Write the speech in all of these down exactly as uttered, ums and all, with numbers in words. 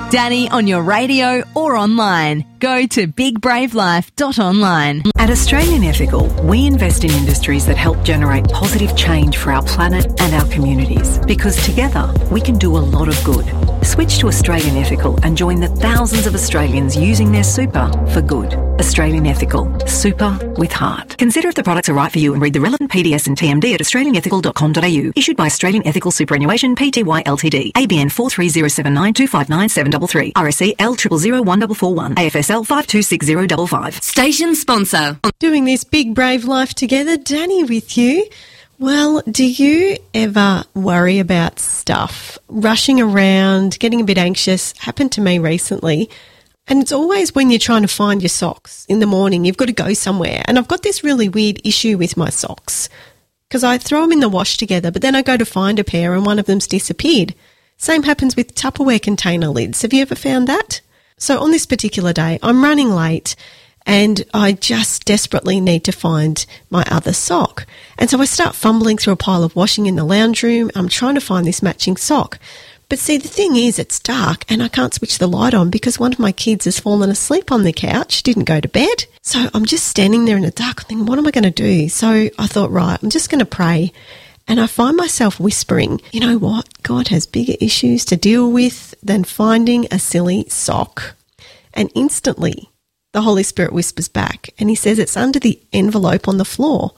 Danny on your radio or online. Go to big brave life dot online. At Australian Ethical, we invest in industries that help generate positive change for our planet and our communities. Because together, we can do a lot of good. Switch to Australian Ethical and join the thousands of Australians using their super for good. Australian Ethical. Super with heart. Consider if the products are right for you and read the relevant P D S and T M D at australian ethical dot com dot a u. Issued by Australian Ethical Superannuation Pty Ltd. A B N four three zero seven nine two five nine seven three three. R S E L zero zero zero one four four one. A F S L five two six zero five five. Station sponsor. Doing this big brave life together, Danny with you. Well, do you ever worry about stuff? Rushing around, getting a bit anxious, happened to me recently. And it's always when you're trying to find your socks in the morning, you've got to go somewhere. And I've got this really weird issue with my socks because I throw them in the wash together, but then I go to find a pair and one of them's disappeared. Same happens with Tupperware container lids. Have you ever found that? So on this particular day, I'm running late and I just desperately need to find my other sock. And so I start fumbling through a pile of washing in the lounge room. I'm trying to find this matching sock. But see, the thing is, it's dark and I can't switch the light on because one of my kids has fallen asleep on the couch, didn't go to bed. So I'm just standing there in the dark thinking, what am I going to do? So I thought, right, I'm just going to pray. And I find myself whispering, you know what? God has bigger issues to deal with than finding a silly sock. And instantly, the Holy Spirit whispers back and he says it's under the envelope on the floor.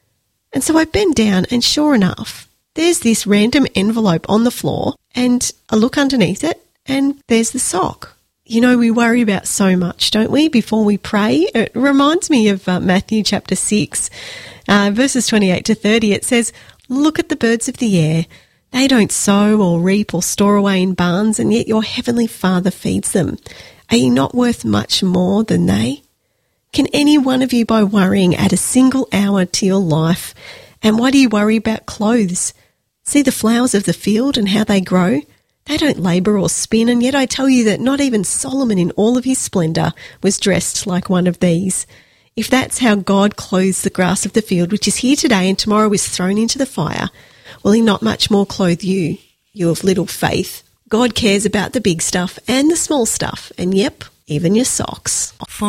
And so I bend down and sure enough, there's this random envelope on the floor and I look underneath it and there's the sock. You know, we worry about so much, don't we, before we pray? It reminds me of uh, Matthew chapter six, uh, verses twenty-eight to thirty. It says, look at the birds of the air. They don't sow or reap or store away in barns, and yet your heavenly Father feeds them. Are you not worth much more than they? Can any one of you, by worrying, add a single hour to your life? And why do you worry about clothes? See the flowers of the field and how they grow? They don't labour or spin, and yet I tell you that not even Solomon in all of his splendour was dressed like one of these. If that's how God clothes the grass of the field, which is here today and tomorrow is thrown into the fire, will he not much more clothe you, you of little faith? God cares about the big stuff and the small stuff, and yep, even your socks.